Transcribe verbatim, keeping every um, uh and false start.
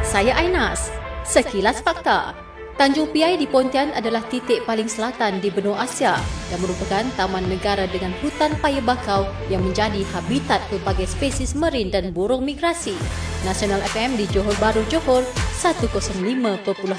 Saya Ainas. Sekilas fakta. Tanjung Piai di Pontian adalah titik paling selatan di benua Asia dan merupakan taman negara dengan hutan paya bakau yang menjadi habitat pelbagai spesies marin dan burung migrasi. Nasional F M di Johor Bahru, Johor, seratus lima perpuluhan